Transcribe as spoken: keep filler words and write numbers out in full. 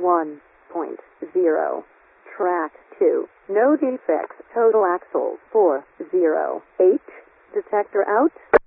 one point zero. Track two. No defects. Total axles four zero. H. Detector out.